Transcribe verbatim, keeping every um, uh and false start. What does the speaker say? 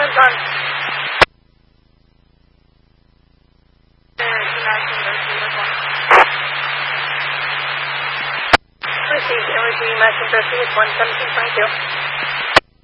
one's on. Received energy matching Berkeley with one seventeen twenty-two.